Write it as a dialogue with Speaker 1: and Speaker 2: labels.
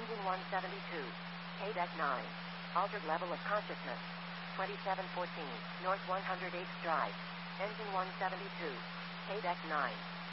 Speaker 1: Engine 172. KDEC 9. Altered level of consciousness. 2714, North 108th Drive. Engine 172. KDEC 9.